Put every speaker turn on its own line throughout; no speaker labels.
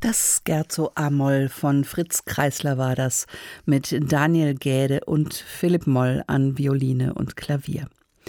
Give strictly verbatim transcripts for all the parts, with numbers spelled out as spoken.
Das Scherzo A-Moll von Fritz Kreisler war das, mit Daniel Gäde und Philipp Moll an Violine und Klavier.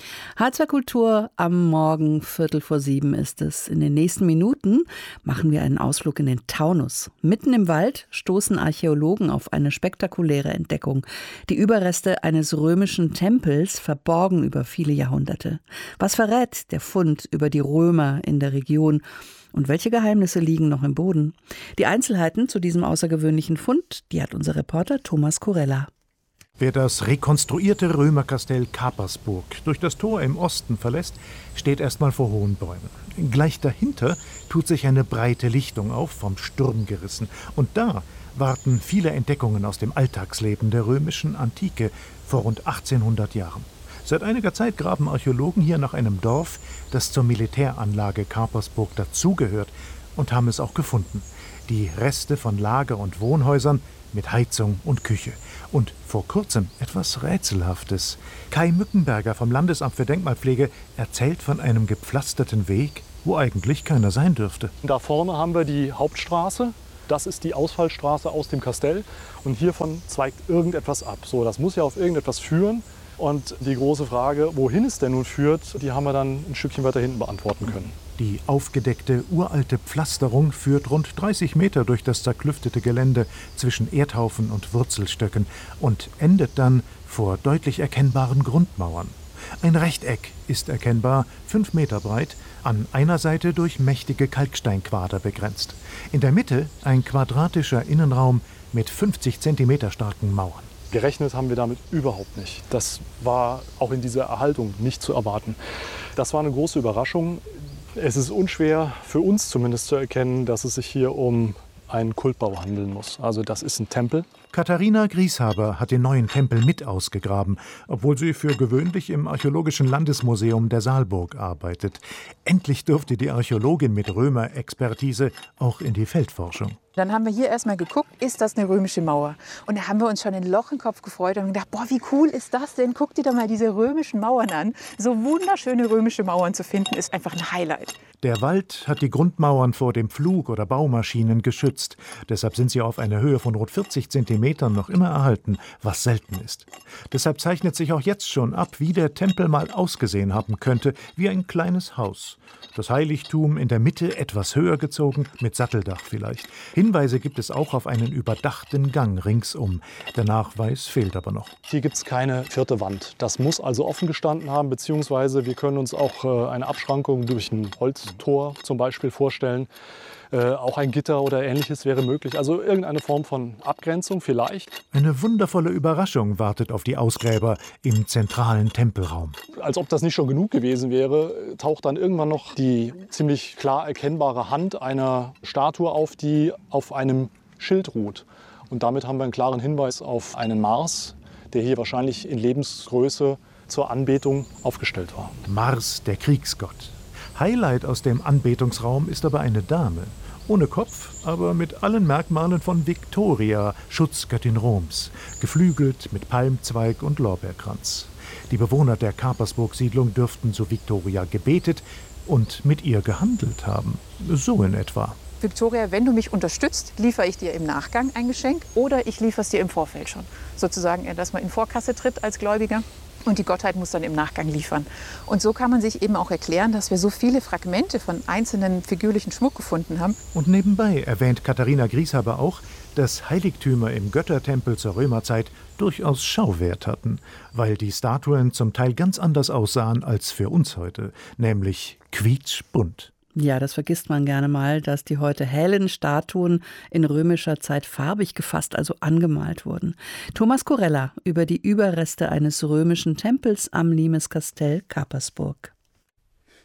H zwei Kultur am Morgen, Viertel vor sieben ist es. In den nächsten Minuten machen wir einen Ausflug in den Taunus. Mitten im Wald stoßen Archäologen auf eine spektakuläre Entdeckung. Die Überreste eines römischen Tempels, verborgen über viele Jahrhunderte. Was verrät der Fund über die Römer in der Region? Und welche Geheimnisse liegen noch im Boden? Die Einzelheiten zu diesem außergewöhnlichen Fund, die hat unser Reporter Thomas Kurella.
Wer das rekonstruierte Römerkastell Kapersburg durch das Tor im Osten verlässt, steht erstmal vor hohen Bäumen. Gleich dahinter tut sich eine breite Lichtung auf, vom Sturm gerissen. Und da warten viele Entdeckungen aus dem Alltagsleben der römischen Antike vor rund achtzehnhundert Jahren. Seit einiger Zeit graben Archäologen hier nach einem Dorf, das zur Militäranlage Kapersburg dazugehört, und haben es auch gefunden. Die Reste von Lager- und Wohnhäusern mit Heizung und Küche. Und vor kurzem etwas Rätselhaftes. Kai Mückenberger vom Landesamt für Denkmalpflege erzählt von einem gepflasterten Weg, wo eigentlich keiner sein dürfte.
Da vorne haben wir die Hauptstraße. Das ist die Ausfallstraße aus dem Kastell. Und hiervon zweigt irgendetwas ab. So, das muss ja auf irgendetwas führen. Und die große Frage, wohin es denn nun führt, die haben wir dann ein Stückchen weiter hinten beantworten können.
Die aufgedeckte, uralte Pflasterung führt rund dreißig Meter durch das zerklüftete Gelände zwischen Erdhaufen und Wurzelstöcken und endet dann vor deutlich erkennbaren Grundmauern. Ein Rechteck ist erkennbar, fünf Meter breit, an einer Seite durch mächtige Kalksteinquader begrenzt. In der Mitte ein quadratischer Innenraum mit fünfzig Zentimeter starken Mauern.
Gerechnet haben wir damit überhaupt nicht. Das war auch in dieser Erhaltung nicht zu erwarten. Das war eine große Überraschung. Es ist unschwer, für uns zumindest zu erkennen, dass es sich hier um einen Kultbau handeln muss. Also das ist ein Tempel.
Katharina Grieshaber hat den neuen Tempel mit ausgegraben, obwohl sie für gewöhnlich im Archäologischen Landesmuseum der Saalburg arbeitet. Endlich durfte die Archäologin mit Römer-Expertise auch in die Feldforschung.
Dann haben wir hier erstmal geguckt, ist das eine römische Mauer? Und da haben wir uns schon ein Loch im Kopf gefreut und gedacht, boah, wie cool ist das denn? Guck dir doch mal diese römischen Mauern an. So wunderschöne römische Mauern zu finden, ist einfach ein Highlight.
Der Wald hat die Grundmauern vor dem Flug- oder Baumaschinen geschützt. Deshalb sind sie auf einer Höhe von rund vierzig Zentimetern noch immer erhalten, was selten ist. Deshalb zeichnet sich auch jetzt schon ab, wie der Tempel mal ausgesehen haben könnte, wie ein kleines Haus. Das Heiligtum in der Mitte etwas höher gezogen, mit Satteldach vielleicht. Hinweise gibt es auch auf einen überdachten Gang ringsum. Der Nachweis fehlt aber noch.
Hier gibt es keine vierte Wand. Das muss also offen gestanden haben, beziehungsweise wir können uns auch äh, eine Abschrankung durch ein Holztor zum Beispiel vorstellen. Äh, auch ein Gitter oder Ähnliches wäre möglich. Also irgendeine Form von Abgrenzung vielleicht.
Eine wundervolle Überraschung wartet auf die Ausgräber im zentralen Tempelraum.
Als ob das nicht schon genug gewesen wäre, taucht dann irgendwann noch die ziemlich klar erkennbare Hand einer Statue auf, die auf einem Schild ruht. Und damit haben wir einen klaren Hinweis auf einen Mars, der hier wahrscheinlich in Lebensgröße zur Anbetung aufgestellt war.
Mars, der Kriegsgott. Highlight aus dem Anbetungsraum ist aber eine Dame. Ohne Kopf, aber mit allen Merkmalen von Victoria, Schutzgöttin Roms. Geflügelt mit Palmzweig und Lorbeerkranz. Die Bewohner der Kapersburg-Siedlung dürften zu Victoria gebetet und mit ihr gehandelt haben. So in etwa.
Victoria, wenn du mich unterstützt, liefere ich dir im Nachgang ein Geschenk oder ich liefere es dir im Vorfeld schon. Sozusagen, dass man in Vorkasse tritt als Gläubiger. Und die Gottheit muss dann im Nachgang liefern. Und so kann man sich eben auch erklären, dass wir so viele Fragmente von einzelnen figürlichen Schmuck gefunden haben.
Und nebenbei erwähnt Katharina Grieshaber auch, dass Heiligtümer im Göttertempel zur Römerzeit durchaus Schauwert hatten, weil die Statuen zum Teil ganz anders aussahen als für uns heute, nämlich quietschbunt.
Ja, das vergisst man gerne mal, dass die heute hellen Statuen in römischer Zeit farbig gefasst, also angemalt wurden. Thomas Kurella über die Überreste eines römischen Tempels am Limeskastell Kapersburg.